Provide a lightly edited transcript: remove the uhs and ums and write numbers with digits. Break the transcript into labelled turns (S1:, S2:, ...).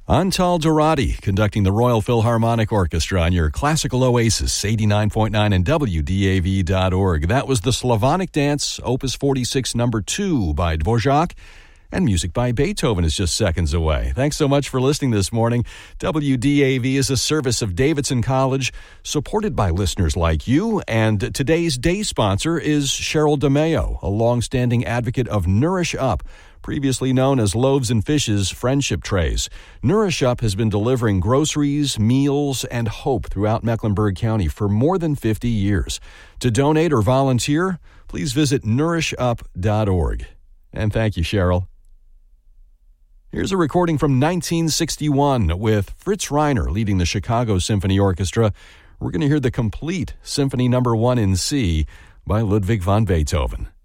S1: Antal Dorati conducting the Royal Philharmonic Orchestra on your classical oasis, 89.9 and WDAV.org. That was the Slavonic Dance, Opus 46, number 2 by Dvorak, and music by Beethoven is just seconds away. Thanks so much for listening this morning. WDAV is a service of Davidson College, supported by listeners like you, and today's day sponsor is Cheryl DeMeo, a longstanding advocate of Nourish Up, previously known as Loaves and Fishes Friendship Trays. Nourish Up has been delivering groceries, meals, and hope throughout Mecklenburg County for more than 50 years. To donate or volunteer, please visit nourishup.org. And thank you, Cheryl. Here's a recording from 1961 with Fritz Reiner leading the Chicago Symphony Orchestra. We're going to hear the complete Symphony No. 1 in C by Ludwig van Beethoven.